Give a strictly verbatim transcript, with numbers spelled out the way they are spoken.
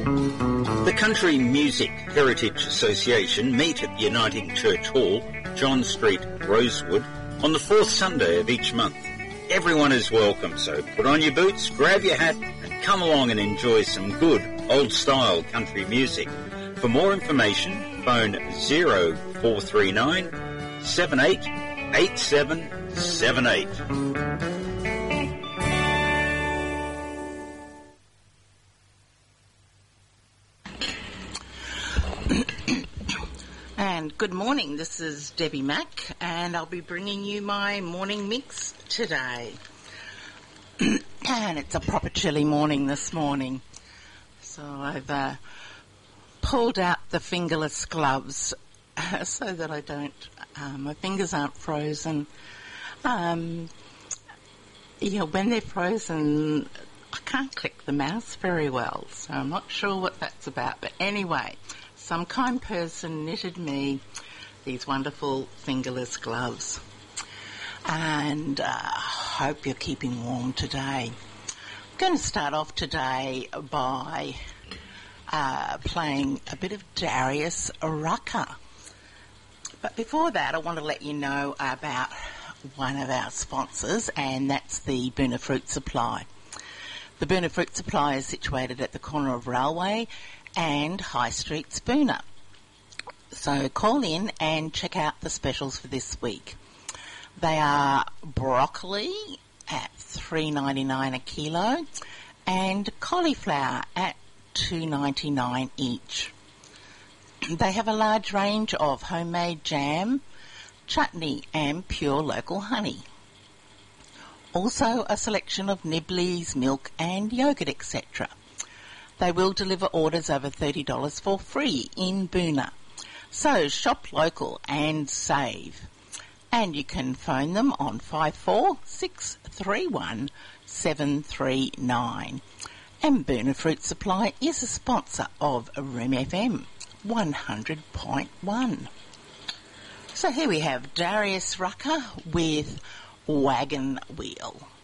The Country Music Heritage Association meet at Uniting Church Hall, John Street, Rosewood, on the fourth Sunday of each month. Everyone is welcome, so put on your boots, grab your hat, and come along and enjoy some good old-style country music. For more information, phone zero four three nine, seven eight eight seven seven eight. And good morning, this is Debbie Mack, and I'll be bringing you my morning mix today. And it's a proper chilly morning this morning, so I've uh, pulled out the fingerless gloves uh, so that I don't, uh, my fingers aren't frozen. Um, yeah, when they're frozen, I can't click the mouse very well, so I'm not sure what that's about, but anyway, some kind person knitted me these wonderful fingerless gloves, and I uh, hope you're keeping warm today. I'm going to start off today by uh, playing a bit of Darius Rucker. But before that, I want to let you know about one of our sponsors, and that's the Boonah Fruit Supply. The Boonah Fruit Supply is situated at the corner of Railway and High Street, Boonah. So call in and check out the specials for this week. They are broccoli at three ninety-nine a kilo and cauliflower at two ninety-nine each. They have a large range of homemade jam, chutney and pure local honey. Also a selection of nibblies, milk and yogurt, et cetera. They will deliver orders over thirty dollars for free in Boonah. So shop local and save. And you can phone them on five four six three one seven three nine. And Boonah Fruit Supply is a sponsor of R E M F M one hundred point one. So here we have Darius Rucker with Wagon Wheel.